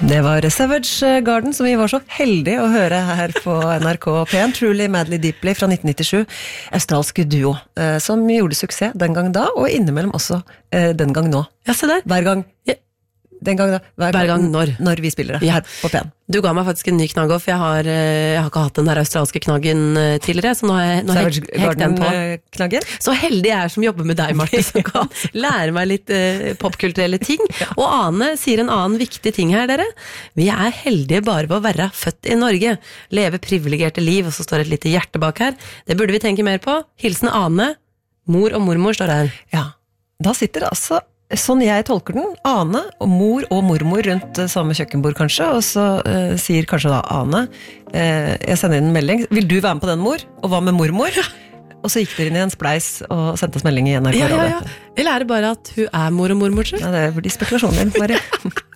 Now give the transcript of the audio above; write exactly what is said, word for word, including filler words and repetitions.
Det var Savage Garden som vi var så heldige å høre her på N R K P en, Truly Madly Deeply fra nitten nittisju, australsk duo, eh, som gjorde suksess den gang da, og innimellom også eh, den gang nå. Ja, se der. Hver gang, Ja. den gang da, hver, Hver gang når. Når vi spiller det, Ja. her på P en. Du ga meg faktisk en ny knagg, for jeg har, jeg har ikke hatt den der australske knaggen tidligere, så nå har jeg, nå har jeg Savage hekt den på. Garden-knaggen. Så heldig jeg er som jobber med deg, Marte, som kan lære meg litt eh, popkulturelle ting. Og Ane sier en annen viktig ting her, dere. Vi er heldige bare ved å være født i Norge. Leve privilegerte liv, og så står et lite hjerte bak her. Det burde vi tenke mer på. Hilsen Ane. Mor og mormor står her. Ja, da sitter altså, sånn jeg tolker den, Ane og mor og mormor rundt eh, samme kjøkkenbord kanskje, og så eh, sier kanskje da Ane, eh, jeg sender inn en melding, vil du være med på den, mor? Og hva med mormor? Og så gikk dere inn i en spleis og sendte oss melding i N R K. Ja, ja, ja. Jeg lærer bare at hun er mor og mormor, tror jeg. Ja, det blir spekulasjoner, bare.